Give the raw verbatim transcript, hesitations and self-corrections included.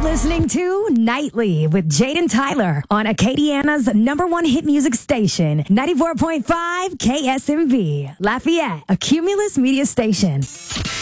listening to Nightly with Jaden Tyler on Acadiana's number one hit music station, ninety-four point five K S M V, Lafayette, a Cumulus media station.